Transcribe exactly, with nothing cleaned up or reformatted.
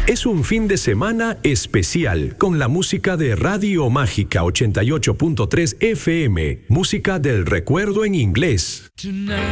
Es un fin de semana especial con la música de Radio Mágica ochenta y ocho punto tres F M, música del recuerdo en inglés. Tonight.